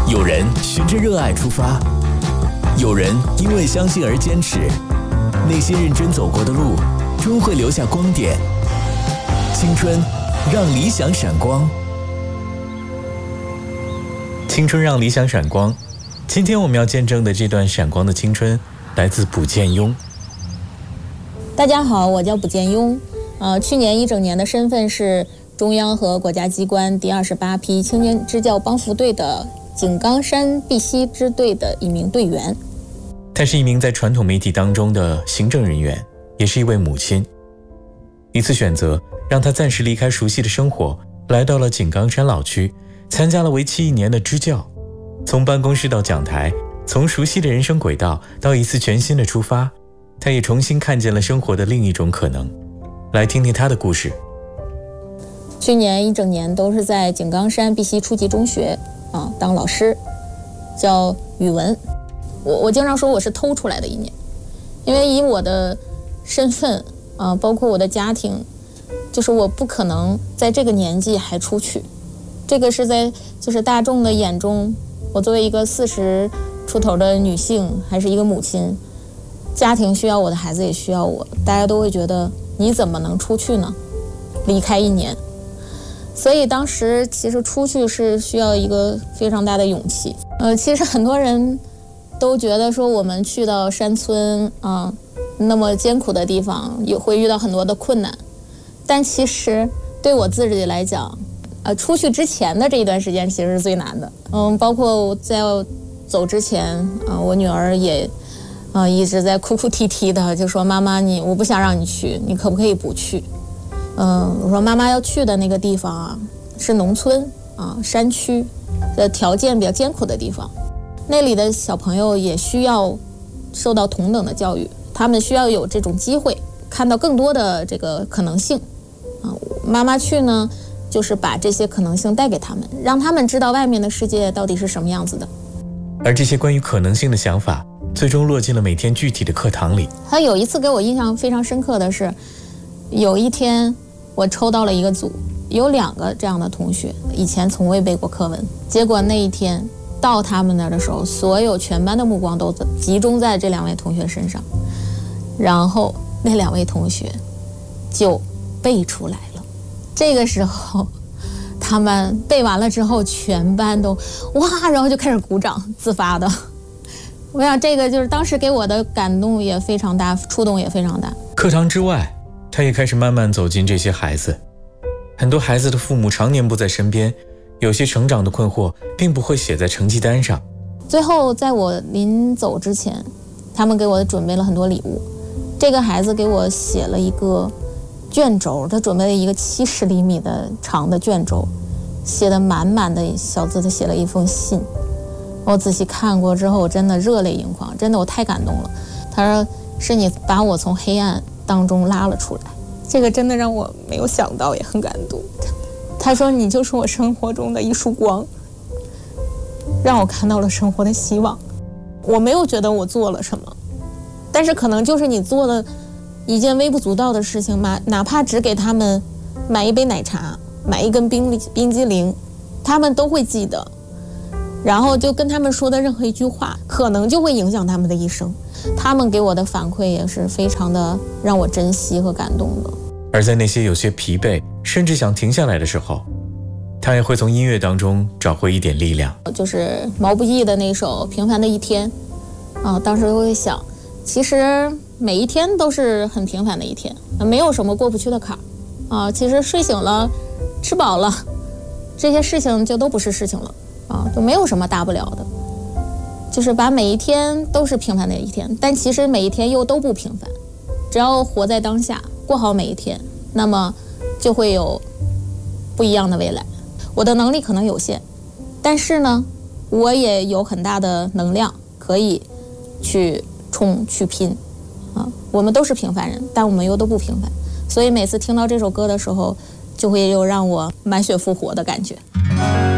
有人循着热爱出发，有人因为相信而坚持。那些认真走过的路，终会留下光点。青春，让理想闪光。青春让理想闪光。今天我们要见证的这段闪光的青春，来自卜建庸。 大家好，我叫卜建庸。去年一整年的身份是中央和国家机关第28批青年支教帮扶队的井冈山碧溪支队的一名队员。 她是一名在传统媒体当中的行政人员，也是一位母亲。一次选择让她暂时离开熟悉的生活，来到了井冈山老区，参加了为期1年的支教。从办公室到讲台，从熟悉的人生轨道到一次全新的出发，她也重新看见了生活的另一种可能。来听听她的故事。 去年一整年都是在井冈山碧溪初级中学当老师，教语文。我经常说我是偷出来的1年，因为以我的身份包括我的家庭，就是我不可能在这个年纪还出去。这个是在就是大众的眼中，我作为一个40出头的女性，还是一个母亲，家庭需要我的孩子也需要我，大家都会觉得你怎么能出去呢？离开1年。所以当时其实出去是需要一个非常大的勇气。其实很多人都觉得说我们去到山村那么艰苦的地方也会遇到很多的困难，但其实对我自己来讲，出去之前的这一段时间其实是最难的。包括在走之前我女儿也一直在哭哭啼啼的，就说妈妈我不想让你去，你可不可以不去？我说妈妈要去的那个地方是农村山区的条件比较艰苦的地方，那里的小朋友也需要受到同等的教育，他们需要有这种机会看到更多的这个可能性妈妈去呢，就是把这些可能性带给他们，让他们知道外面的世界到底是什么样子的。 而这些关于可能性的想法最终落进了每天具体的课堂里。 他有一次给我印象非常深刻的是，有一天我抽到了一个组，有2个这样的同学以前从未背过课文，结果那一天到他们那儿的时候，所有全班的目光都集中在这2位同学身上，然后那2位同学就背出来了。这个时候他们背完了之后，全班都哇，然后就开始鼓掌，自发的。我想这个就是当时给我的感动也非常大，触动也非常大。 课堂之外，他也开始慢慢走进这些孩子。很多孩子的父母常年不在身边，有些成长的困惑并不会写在成绩单上。 最后在我临走之前，他们给我准备了很多礼物。这个孩子给我写了一个卷轴，他准备了一个70厘米的长的卷轴，写的满满的小字，他写了一封信。我仔细看过之后，我真的热泪盈眶，真的我太感动了。他说是你把我从黑暗当中拉了出来，这个真的让我没有想到，也很感动。他说你就是我生活中的一束光，让我看到了生活的希望。我没有觉得我做了什么，但是可能就是你做了一件微不足道的事情嘛，哪怕只给他们买一杯奶茶，买一根冰激凌，他们都会记得。然后就跟他们说的任何一句话，可能就会影响他们的一生。他们给我的反馈也是非常的让我珍惜和感动的。 而在那些有些疲惫，甚至想停下来的时候，他也会从音乐当中找回一点力量。 就是毛不易的那首《平凡的一天》当时会想，其实每一天都是很平凡的一天，没有什么过不去的坎其实睡醒了，吃饱了，这些事情就都不是事情了就没有什么大不了的。就是把每一天都是平凡的一天，但其实每一天又都不平凡。只要活在当下，过好每一天，那么就会有不一样的未来。我的能力可能有限，但是呢，我也有很大的能量可以去冲去拼我们都是平凡人，但我们又都不平凡，所以每次听到这首歌的时候，就会有让我满血复活的感觉。